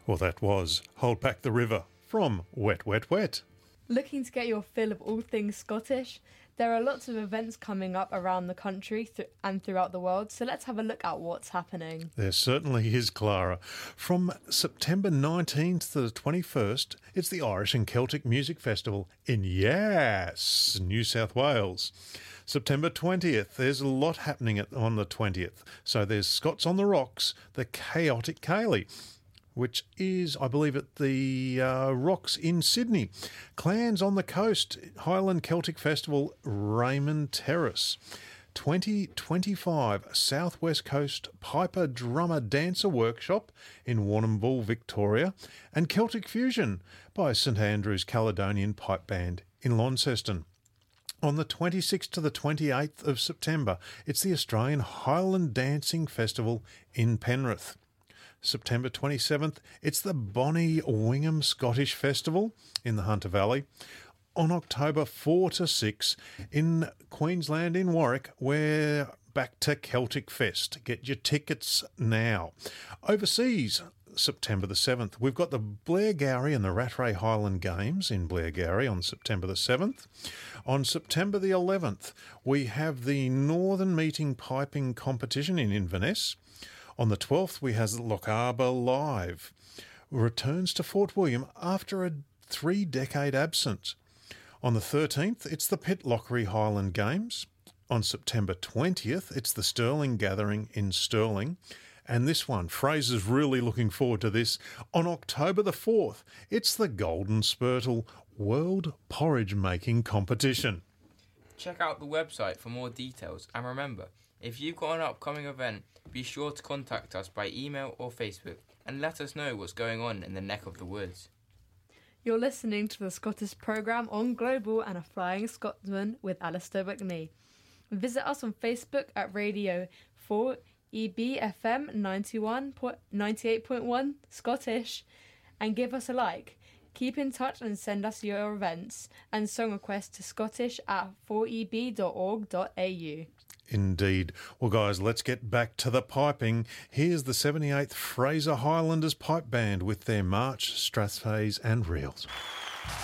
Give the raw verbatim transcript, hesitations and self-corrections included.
Well, that was Hold Back the River from Wet, Wet, Wet. Looking to get your fill of all things Scottish? There are lots of events coming up around the country th- and throughout the world, so let's have a look at what's happening. There certainly is, Clara. From September nineteenth to the twenty-first, it's the Irish and Celtic Music Festival in Yass, New South Wales. September twentieth, there's a lot happening at, on the twentieth. So there's Scots on the Rocks, the Chaotic Ceilidh, which is, I believe, at the uh, Rocks in Sydney. Clans on the Coast, Highland Celtic Festival, Raymond Terrace. twenty twenty-five South West Coast Piper Drummer Dancer Workshop in Warrnambool, Victoria. And Celtic Fusion by St Andrew's Caledonian Pipe Band in Launceston. On the twenty-sixth to the twenty-eighth of September, it's the Australian Highland Dancing Festival in Penrith. September twenty-seventh, it's the Bonnie Wingham Scottish Festival in the Hunter Valley. On October fourth to sixth, in Queensland in Warwick, we're back to Celtic Fest. Get your tickets now. Overseas, September the seventh, we've got the Blairgowrie and the Rattray Highland Games in Blairgowrie on September the seventh. On September the eleventh, we have the Northern Meeting Piping Competition in Inverness. On the twelfth, we have Lochaber Live. Returns to Fort William after a three-decade absence. On the thirteenth, it's the Pitlochry Highland Games. On September twentieth, it's the Stirling Gathering in Stirling. And this one, Fraser's really looking forward to this. On October the fourth, it's the Golden Spurtle World Porridge Making Competition. Check out the website for more details, and remember, if you've got an upcoming event, be sure to contact us by email or Facebook and let us know what's going on in the neck of the woods. You're listening to the Scottish programme on Global and a Flying Scotsman with Alistair McNee. Visit us on Facebook at Radio four E B F M ninety-one ninety-eight point one Scottish and give us a like. Keep in touch and send us your events and song requests to scottish at four e b dot org dot a u. Indeed. Well, guys, let's get back to the piping. Here's the seventy-eighth Fraser Highlanders Pipe Band with their march, strathspeys and reels.